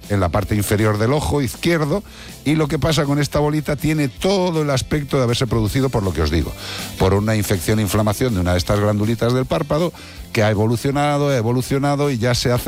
en la parte inferior del ojo izquierdo, y lo que pasa con esta bolita tiene todo el aspecto de haberse producido por lo que os digo, por una infección e inflamación de una de estas glandulitas del párpado que ha evolucionado y ya se hace